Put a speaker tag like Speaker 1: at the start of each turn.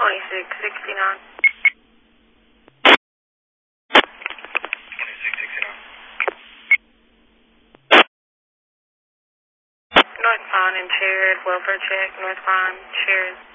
Speaker 1: 2669.
Speaker 2: 2669.
Speaker 1: North Pond and Cherry, welfare check, North Pond, Cherry.